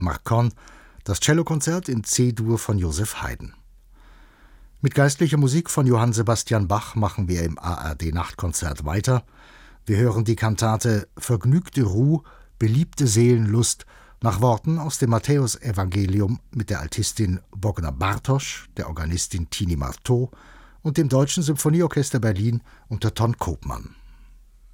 Marcon, das Cellokonzert in C-Dur von Joseph Haydn. Mit geistlicher Musik von Johann Sebastian Bach machen wir im ARD-Nachtkonzert weiter. Wir hören die Kantate »Vergnügte Ruh, beliebte Seelenlust« nach Worten aus dem Matthäusevangelium mit der Altistin Bogna Bartosch, der Organistin Tini Marteau und dem Deutschen Symphonieorchester Berlin unter Ton Koopman.